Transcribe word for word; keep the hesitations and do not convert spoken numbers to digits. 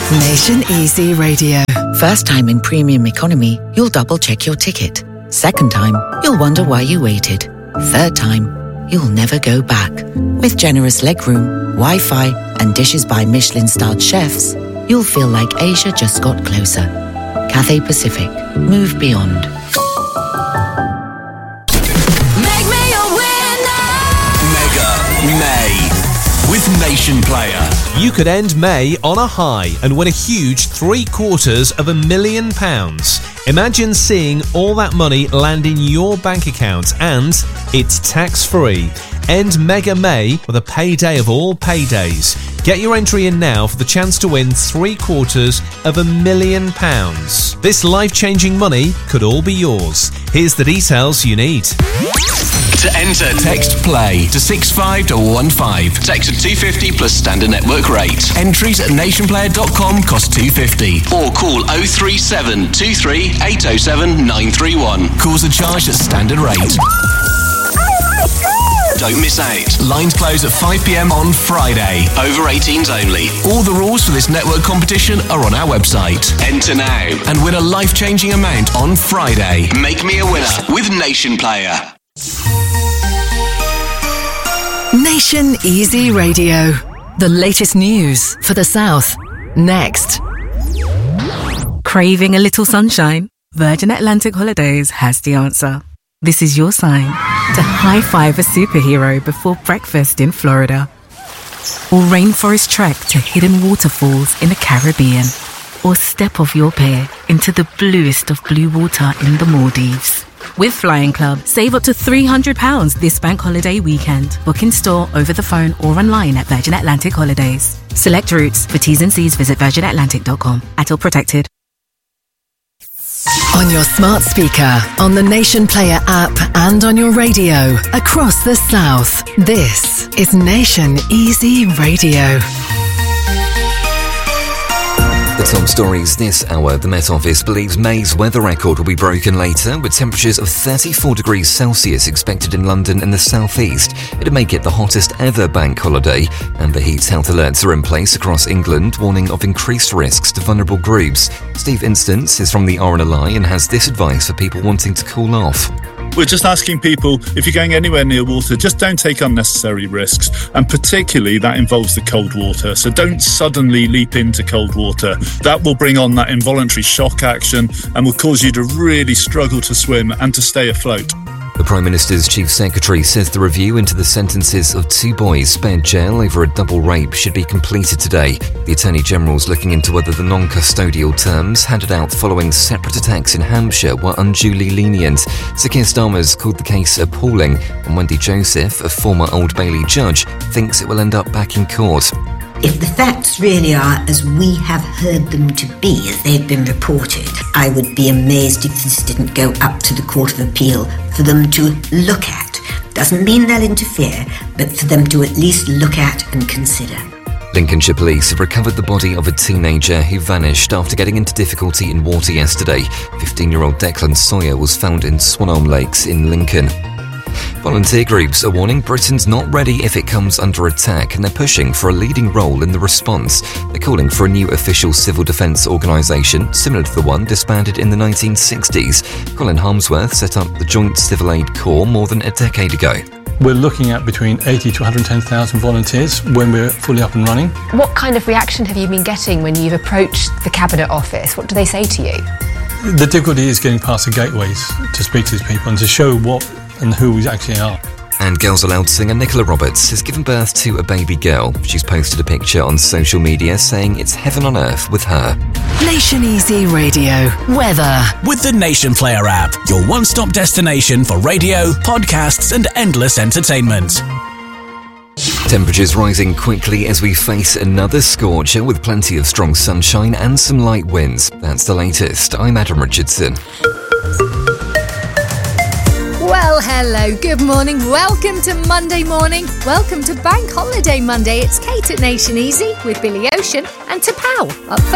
Nation Easy Radio. First time in premium economy, you'll double check your ticket. Second time, you'll wonder why you waited. Third time, you'll never go back. With generous legroom, Wi-Fi, and dishes by Michelin-starred chefs, you'll feel like Asia just got closer. Cathay Pacific. Move beyond. Make me a winner! Mega May with Nation Player. You could end May on a high and win a huge three quarters of a million pounds. Imagine seeing all that money land in your bank account, and it's tax-free. End Mega May with a payday of all paydays. Get your entry in now for the chance to win three quarters of a million pounds. This life-changing money could all be yours. Here's the details you need. To enter, text PLAY to six five one one five. Text at two fifty plus standard network rate. Entries at nationplayer dot com cost two fifty. Or call oh three seven two three eight oh seven nine three one. Calls are charged at standard rate. Don't miss out. Lines close at five p.m. on Friday. Over eighteens only. All the rules for this network competition are on our website. Enter now and win a life-changing amount on Friday. Make me a winner with Nation Player. Nation Easy Radio. The latest news for the South. Next. Craving a little sunshine? Virgin Atlantic Holidays has the answer. This is your sign to high-five a superhero before breakfast in Florida. Or rainforest trek to hidden waterfalls in the Caribbean. Or step off your pair into the bluest of blue water in the Maldives. With Flying Club, save up to three hundred pounds this bank holiday weekend. Book in store, over the phone or online at Virgin Atlantic Holidays. Select routes. For T's and C's, visit virgin atlantic dot com. A T L protected. On your smart speaker, on the Nation Player app, and on your radio across the South. This is Nation Easy Radio. The top stories this hour. The Met Office believes May's weather record will be broken later, with temperatures of thirty-four degrees Celsius expected in London and the southeast. It'll make it the hottest ever bank holiday. Amber heat health alerts are in place across England, warning of increased risks to vulnerable groups. Steve Instance is from the R N L I and has this advice for people wanting to cool off. We're just asking people, if you're going anywhere near water, just don't take unnecessary risks. And particularly that involves the cold water. So don't suddenly leap into cold water. That will bring on that involuntary shock action and will cause you to really struggle to swim and to stay afloat. The Prime Minister's Chief Secretary says the review into the sentences of two boys spared jail over a double rape should be completed today. The Attorney General's looking into whether the non-custodial terms handed out following separate attacks in Hampshire were unduly lenient. Sir Keir Starmer's called the case appalling, and Wendy Joseph, a former Old Bailey judge, thinks it will end up back in court. If the facts really are as we have heard them to be, as they've been reported, I would be amazed if this didn't go up to the Court of Appeal for them to look at. Doesn't mean they'll interfere, but for them to at least look at and consider. Lincolnshire police have recovered the body of a teenager who vanished after getting into difficulty in water yesterday. fifteen-year-old Declan Sawyer was found in Swanholme Lakes in Lincoln. Volunteer groups are warning Britain's not ready if it comes under attack, and they're pushing for a leading role in the response. They're calling for a new official civil defence organisation, similar to the one disbanded in the nineteen sixties. Colin Harmsworth set up the Joint Civil Aid Corps more than a decade ago. We're looking at between eighty to one hundred ten thousand volunteers when we're fully up and running. What kind of reaction have you been getting when you've approached the Cabinet Office? What do they say to you? The difficulty is getting past the gateways to speak to these people and to show what and who we actually are. And Girls Aloud singer Nicola Roberts has given birth to a baby girl. She's posted a picture on social media saying it's heaven on earth with her. Nation Easy Radio. Weather. With the Nation Player app, your one-stop destination for radio, podcasts and endless entertainment. Temperatures rising quickly as we face another scorcher with plenty of strong sunshine and some light winds. That's the latest. I'm Adam Richardson. Well, hello, good morning, welcome to Monday morning, welcome to Bank Holiday Monday. It's Kate at Nation Easy with Billy Ocean and Tapau up first.